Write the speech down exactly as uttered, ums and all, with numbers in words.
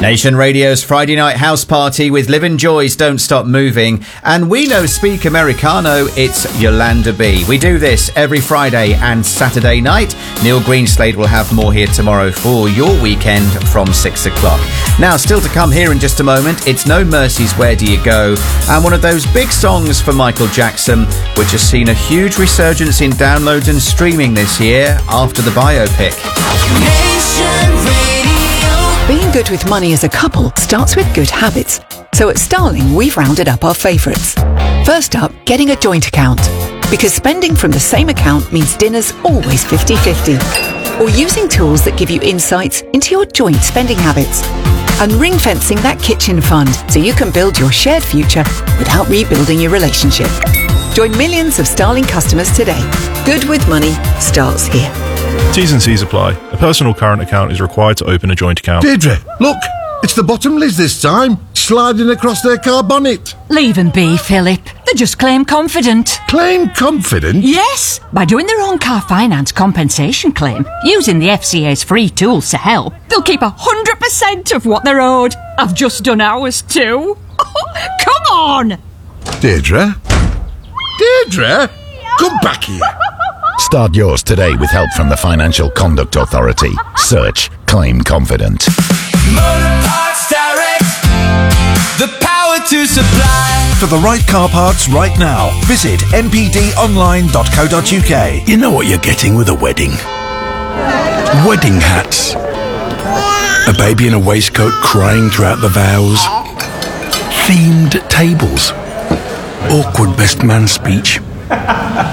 Nation Radio's Friday Night House Party with Livin' Joys Don't Stop Moving. And we know Speak Americano, it's Yolanda B. We do this every Friday and Saturday night. Neil Greenslade will have more here tomorrow for your weekend from six o'clock. Now, still to come here in just a moment, it's No Mercy's Where Do You Go? And one of those big songs for Michael Jackson, which has seen a huge resurgence in downloads and streaming this year after the biopic. Nation Radio. Being good with money as a couple starts with good habits. So at Starling, we've rounded up our favourites. First up, getting a joint account. Because spending from the same account means dinner's always fifty-fifty. Or using tools that give you insights into your joint spending habits. And ring-fencing that kitchen fund so you can build your shared future without rebuilding your relationship. Join millions of Starling customers today. Good with money starts here. T's and C's apply. A personal current account is required to open a joint account. Deirdre, look! It's the Bottomleys this time, sliding across their car bonnet. Leave them be, Philip. They're just claim confident. Claim confident? Yes, by doing their own car finance compensation claim, using the F C A's free tools to help, they'll keep one hundred percent of what they're owed. I've just done ours too. Come on! Deirdre? Deirdre? Come back here. Start yours today with help from the Financial Conduct Authority. Search Claim Confident. Motor Parts Direct. The power to supply. For the right car parts right now, visit n p d online dot co dot u k. You know what you're getting with a wedding? Wedding hats. A baby in a waistcoat crying throughout the vows. Themed tables. Awkward best man speech.